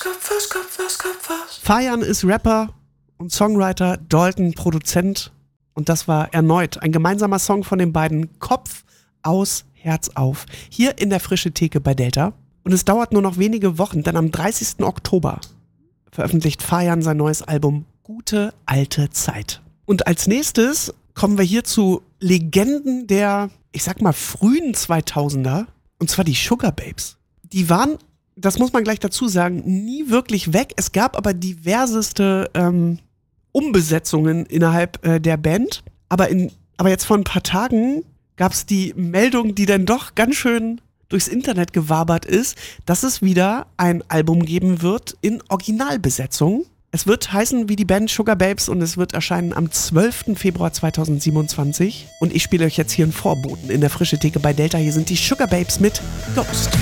Feiern ist Rapper und Songwriter, Dalton Produzent. Und das war erneut ein gemeinsamer Song von den beiden. Kopf aus, Herz auf. Hier in der Frische Theke bei Delta. Und es dauert nur noch wenige Wochen, denn am 30. Oktober veröffentlicht Feiern sein neues Album Gute alte Zeit. Und als nächstes kommen wir hier zu Legenden der, ich sag mal, frühen 2000er. Und zwar die Sugar Babes. Die waren, das muss man gleich dazu sagen, nie wirklich weg. Es gab aber diverseste Umbesetzungen innerhalb der Band. Aber jetzt vor ein paar Tagen gab es die Meldung, die dann doch ganz schön durchs Internet gewabert ist, dass es wieder ein Album geben wird in Originalbesetzung. Es wird heißen wie die Band Sugar Babes und es wird erscheinen am 12. Februar 2027. Und ich spiele euch jetzt hier einen Vorboten in der Frische Theke bei Delta. Hier sind die Sugar Babes mit Ghost.